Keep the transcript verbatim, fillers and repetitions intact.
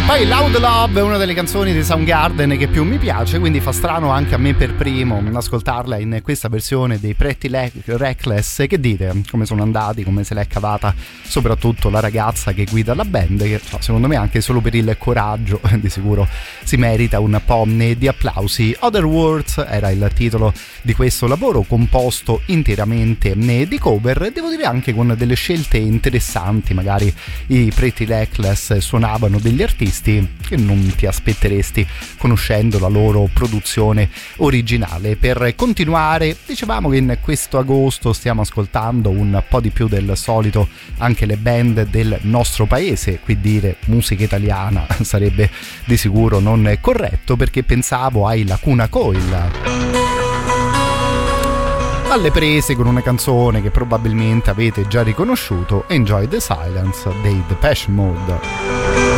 poi Loud Love è una delle canzoni di Soundgarden che più mi piace, quindi fa strano anche a me per primo ascoltarla in questa versione dei Pretty Reckless. Che dite? Come sono andati? Come se l'è cavata soprattutto la ragazza che guida la band, che secondo me anche solo per il coraggio di sicuro si merita un po' di applausi. Other Words era il titolo di questo lavoro composto interamente di cover, devo dire anche con delle scelte interessanti. Magari i Pretty Reckless suonavano degli artisti che non ti aspetteresti conoscendo la loro produzione originale. Per continuare, dicevamo che in questo agosto stiamo ascoltando un po' di più del solito anche le band del nostro paese. Qui dire musica italiana sarebbe di sicuro non corretto, perché pensavo ai Lacuna Coil, alle prese con una canzone che probabilmente avete già riconosciuto, Enjoy the Silence dei Depeche Mode.